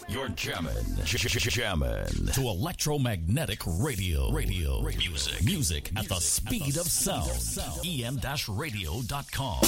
You're jamming to electromagnetic radio. Music at the speed of sound. EM-radio.com.